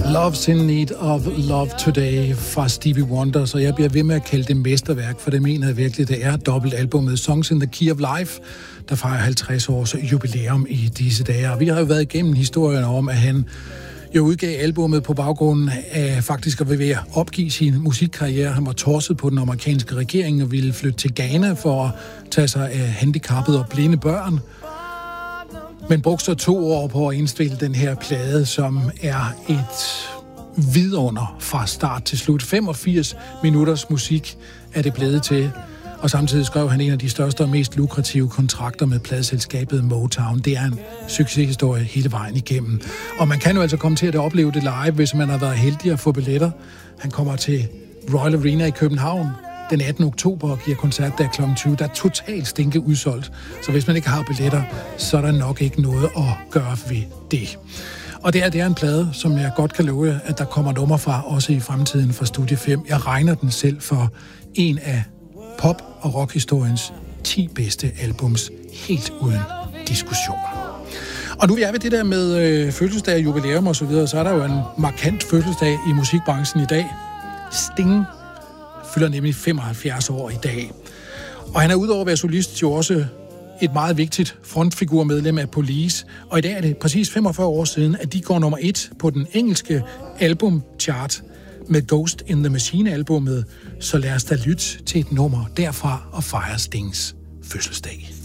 Love's in Need of Love Today fra Stevie Wonder, så jeg bliver ved med at kalde det mesterværk, for det mener jeg virkelig, det er dobbeltalbummet Songs in the Key of Life, der fejrer 50 års jubilæum i disse dage. Og vi har jo været igennem historien om, at han jo udgav albummet på baggrund af faktisk at være ved at opgive sin musikkarriere. Han var torset på den amerikanske regering og ville flytte til Ghana for at tage sig af handicappede og blinde børn. Men brugte så 2 år på at indspille den her plade, som er et vidunder fra start til slut. 85 minutters musik er det blevet til, og samtidig skrev han en af de største og mest lukrative kontrakter med pladeselskabet Motown. Det er en succeshistorie hele vejen igennem. Og man kan jo altså komme til at opleve det live, hvis man har været heldig at få billetter. Han kommer til Royal Arena i København den 18. oktober og giver koncert der kl. 20. Der er totalt stinke udsolgt, så hvis man ikke har billetter, så er der nok ikke noget at gøre ved det. Og det er en plade, som jeg godt kan love, at der kommer nummer fra, også i fremtiden fra Studie 5. Jeg regner den selv for en af pop- og rockhistoriens 10 bedste albums, helt uden diskussion. Og nu vi er ved det der med fødselsdag, jubilæum og så videre, så er der jo en markant fødselsdag i musikbranchen i dag. Sting fylder nemlig 75 år i dag. Og han er udover at være solist jo også et meget vigtigt frontfigurmedlem af Police. Og i dag er det præcis 45 år siden, at de går nummer 1 på den engelske albumchart med Ghost in the Machine-albummet. Så lad os da lytte til et nummer derfra og fejre Stings fødselsdag.